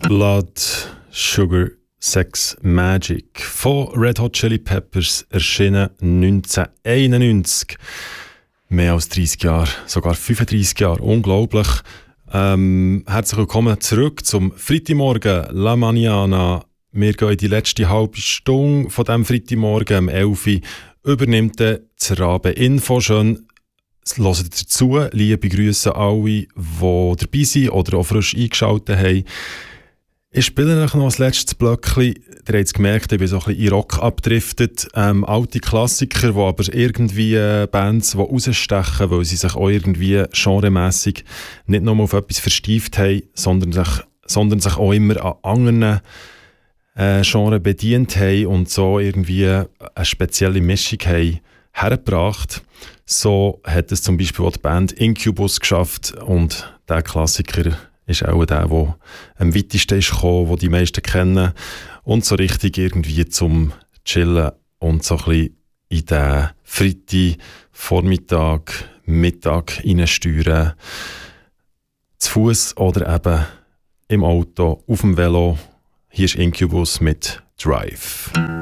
Blood, Sugar, Sex, Magic von Red Hot Chili Peppers, erschienen 1991. Mehr als 30 Jahre, sogar 35 Jahre, unglaublich. Herzlich willkommen zurück zum Freitagmorgen La Mañana. Wir gehen in die letzte halbe Stunde von diesem Freitagmorgen, um 11 Uhr, übernimmt das Rabe Info. Schön, hört dazu. Liebe Grüße alle, die dabei sind oder auch frisch eingeschaltet haben. Ich spiele noch als letztes Blöckchen. Ihr habt es gemerkt, ich bin so ein bisschen in Rock abgedriftet. Alte Klassiker, die aber irgendwie Bands, die rausstechen, weil sie sich auch irgendwie genremässig nicht nur auf etwas verstieft haben, sondern sich auch immer an anderen Genres bedient haben und so irgendwie eine spezielle Mischung haben hergebracht. So hat es zum Beispiel auch die Band Incubus geschafft und der Klassiker ist auch der am weitesten ist gekommen, den die meisten kennen und so richtig irgendwie zum Chillen und so ein bisschen in den Freitag, Vormittag, Mittag reinsteuern. Zu Fuß oder eben im Auto, auf dem Velo. Hier ist Incubus mit Drive.